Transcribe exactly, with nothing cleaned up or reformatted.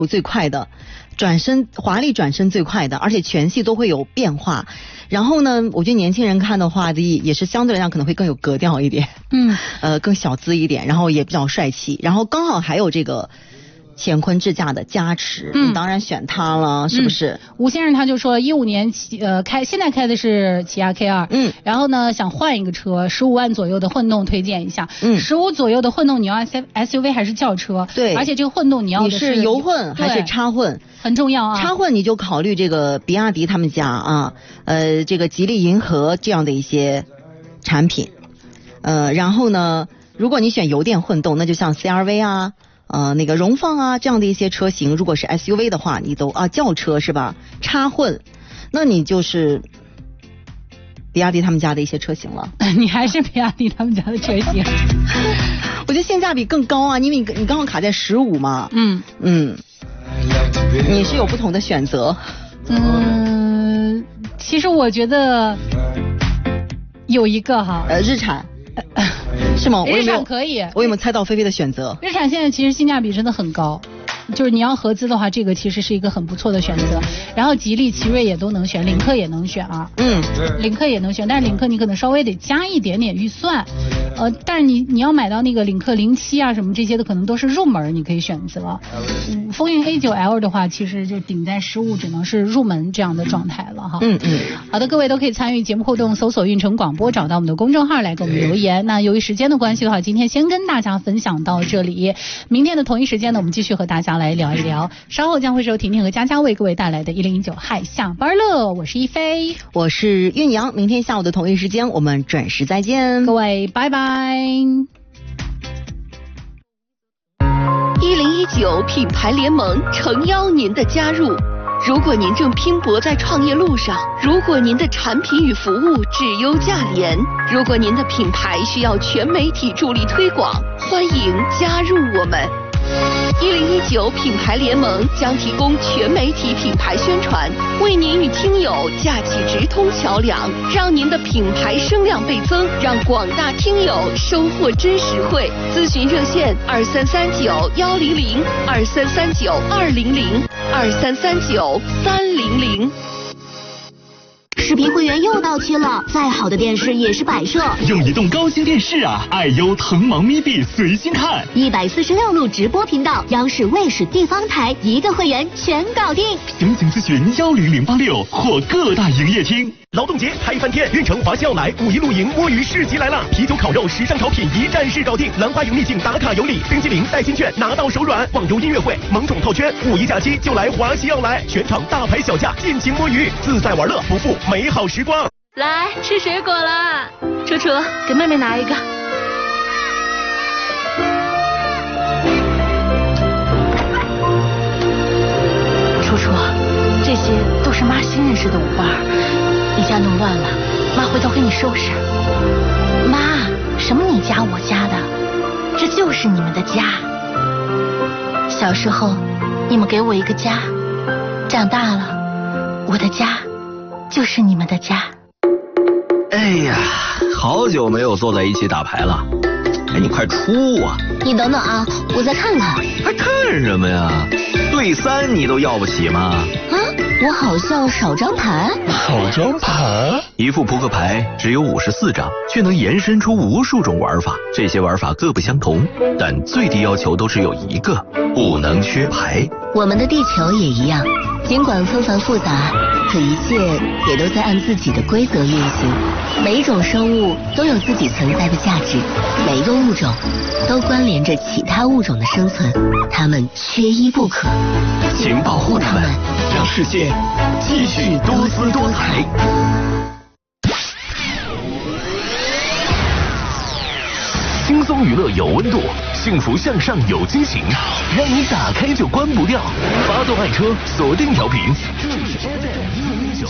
最快的，转身华丽转身最快的，而且全系都会有变化。然后呢，我觉得年轻人看的话，也是相对来讲可能会更有格调一点， 嗯， 呃，更小资一点，然后也比较帅气，然后刚好还有这个乾坤智驾的加持，嗯，当然选它了，是不是？ 嗯、吴先生他就说，一五年呃开，现在开的是起亚 K 二，嗯，然后呢想换一个车，十五万左右的混动推荐一下，嗯，十五左右的混动你要 S U V 还是轿车？ 对， 而且这个混动你要的是油混还是插混？ 很重要啊， 插混你就考虑这个比亚迪他们家啊，呃，这个吉利银河这样的一些产品，呃，然后呢，如果你选油电混动，那就像 C R V 啊。呃，那个荣放啊，这样的一些车型，如果是 S U V 的话，你都啊轿车是吧？插混，那你就是比亚迪他们家的一些车型了。 你还是比亚迪他们家的车型？ 我觉得性价比更高啊，因为你你刚好卡在十五嘛。嗯嗯，你是有不同的选择。 嗯，其实我觉得有一个哈， 呃，日产。是吗？ 日产可以， 我有没有猜到菲菲的选择？ 日产现在其实性价比真的很高，就是你要合资的话，这个其实是一个很不错的选择。然后吉利、奇瑞也都能选，领克也能选啊。嗯，领克也能选，但是领克你可能稍微得加一点点预算。呃，但是你你要买到那个领克零七啊什么这些的，可能都是入门，你可以选择。嗯，风云 A 九 L 的话，其实就顶在十五，只能是入门这样的状态了哈。嗯嗯。好的，各位都可以参与节目互动，搜索运城广播，找到我们的公众号来给我们留言。那由于时间的关系的话，今天先跟大家分享到这里。明天的同一时间呢，我们继续和大家来聊一聊。稍后将会是由婷婷和佳佳为各位带来的一零一九嗨下班乐。我是一菲， 我是韵阳。明天下午的同一时间，我们准时再见。 各位，拜拜。 一零一九品牌联盟诚邀您的加入。如果您正拼搏在创业路上，如果您的产品与服务质优价廉，如果您的品牌需要全媒体助力推广，欢迎加入我们。一零一九品牌联盟将提供全媒体品牌宣传，为您与听友架起直通桥梁，让您的品牌声量倍增，让广大听友收获真实惠。咨询热线二三三九幺零零二三三九二零零二三三九三零零。 视频会员又到期了，再好的电视也是摆设。 用移动高清电视啊，爱优腾芒咪币随心看， 一百四十六路直播频道，央视、卫视、地方台，一个会员全搞定。 详情咨询幺零零八六或各大营业厅。 劳动节嗨翻天，运城华西奥莱五一露营摸鱼市集来了，啤酒、烤肉、时尚潮品一站式搞定，兰花油秘境打卡有礼，冰激凌、代金券拿到手软，网游音乐会、萌宠套圈，五一假期就来华西奥莱，全场大牌小价，尽情摸鱼，自在玩乐，不负美好时光。 来吃水果了，楚楚给妹妹拿一个。 楚楚，这些都是妈新认识的舞伴，你家弄乱了，妈回头给你收拾。妈，什么你家我家的，这就是你们的家。小时候你们给我一个家，长大了我的家就是你们的家。 哎呀，好久没有坐在一起打牌了，哎，你快出啊！ 你等等啊，我再看看。 还看什么呀？对三你都要不起吗？ 啊，我好像少张牌。 少张牌？一副扑克牌只有五十四张，却能延伸出无数种玩法。这些玩法各不相同，但最低要求都只有一个，不能缺牌。 我们的地球也一样，尽管纷繁复杂，可一切也都在按自己的规则运行。每一种生物都有自己存在的价值，每一个物种都关联着其他物种的生存，它们缺一不可。 请保护它们，让世界继续多姿多彩。 轻松娱乐有温度，幸福向上有惊喜，让你打开就关不掉。发动爱车，锁定调频。这里是 F M